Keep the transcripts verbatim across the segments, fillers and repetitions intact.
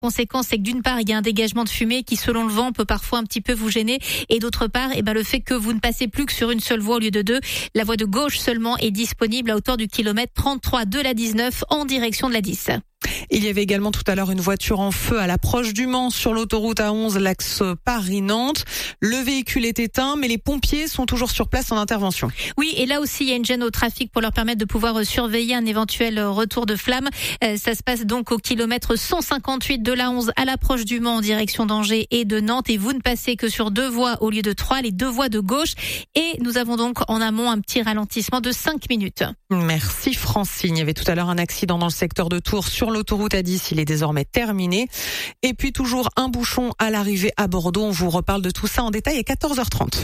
Conséquence, c'est que d'une part, il y a un dégagement de fumée qui, selon le vent, peut parfois un petit peu vous gêner. Et d'autre part, eh ben, le fait que vous ne passez plus que sur une seule voie au lieu de deux. La voie de gauche seulement est disponible à hauteur du kilomètre trente-trois de la dix-neuf en direction de la dix. Il y avait également tout à l'heure une voiture en feu à l'approche du Mans sur l'autoroute A onze, l'axe Paris-Nantes. Le véhicule est éteint, mais les pompiers sont toujours sur place en intervention. Oui, et là aussi, il y a une gêne au trafic pour leur permettre de pouvoir surveiller un éventuel retour de flamme. Euh, ça se passe donc au kilomètre cent cinquante-huit de l'A onze à l'approche du Mans en direction d'Angers et de Nantes. Et vous ne passez que sur deux voies au lieu de trois, les deux voies de gauche. Et nous avons donc en amont un petit ralentissement de cinq minutes. Merci Francine. Il y avait tout à l'heure un accident dans le secteur de Tours sur l'autoroute A dix. Il est désormais terminé. Et puis toujours un bouchon à l'arrivée à Bordeaux. On vous reparle de tout ça en détail à quatorze heures trente.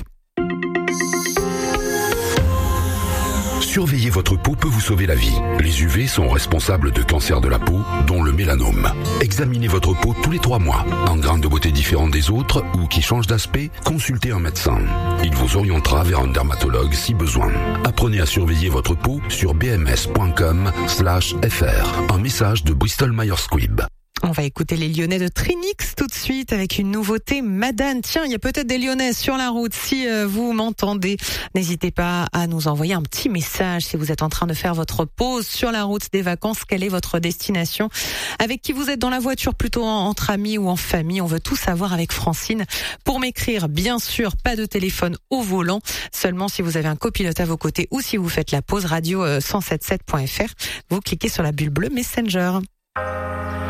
Surveiller votre peau peut vous sauver la vie. Les U V sont responsables de cancers de la peau, dont le mélanome. Examinez votre peau tous les trois mois. Un grain de beauté différent des autres ou qui change d'aspect, consultez un médecin. Il vous orientera vers un dermatologue si besoin. Apprenez à surveiller votre peau sur bms.com slash fr. Un message de Bristol Myers Squibb. On va écouter les Lyonnais de Trinix tout de suite avec une nouveauté, Madane. Tiens, il y a peut-être des Lyonnais sur la route. Si euh, vous m'entendez, n'hésitez pas à nous envoyer un petit message si vous êtes en train de faire votre pause sur la route des vacances. Quelle est votre destination? Avec qui vous êtes dans la voiture, plutôt en, entre amis ou en famille? On veut tout savoir avec Francine. Pour m'écrire, bien sûr, pas de téléphone au volant. Seulement si vous avez un copilote à vos côtés ou si vous faites la pause radio cent soixante-dix-sept point f r, vous cliquez sur la bulle bleue Messenger.